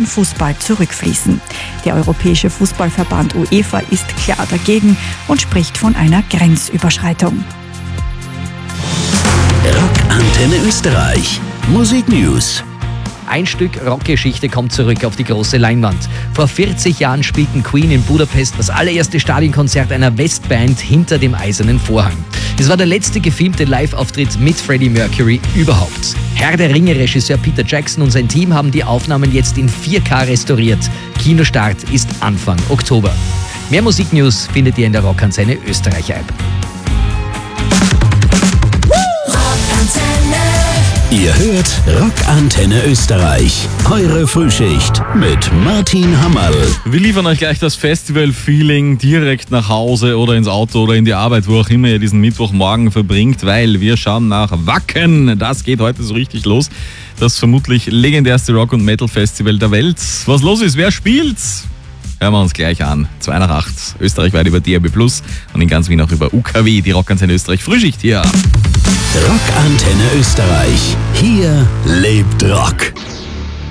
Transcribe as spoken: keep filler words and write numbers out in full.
Fußball zurückfließen. Der Europäische Fußballverband UEFA ist klar dagegen und spricht von einer Grenzüberschreitung. Rockantenne Österreich. Musik News. Ein Stück Rockgeschichte kommt zurück auf die große Leinwand. Vor vierzig Jahren spielten Queen in Budapest das allererste Stadionkonzert einer Westband hinter dem eisernen Vorhang. Es war der letzte gefilmte Live-Auftritt mit Freddie Mercury überhaupt. Herr der Ringe-Regisseur Peter Jackson und sein Team haben die Aufnahmen jetzt in vier K restauriert. Kinostart ist Anfang Oktober. Mehr Musiknews findet ihr in der Rockantenne Österreich-App. Ihr hört Rockantenne Österreich. Eure Frühschicht mit Martin Hammerl. Wir liefern euch gleich das Festival-Feeling direkt nach Hause oder ins Auto oder in die Arbeit, wo auch immer ihr diesen Mittwochmorgen verbringt, weil wir schauen nach Wacken. Das geht heute so richtig los. Das vermutlich legendärste Rock- und Metal-Festival der Welt. Was los ist, wer spielt's? Hören wir uns gleich an. zwei nach acht, österreichweit über D A B plus und in ganz Wien auch über U K W, die Rockantenne Österreich Frühschicht hier. Rockantenne Österreich. Hier lebt Rock.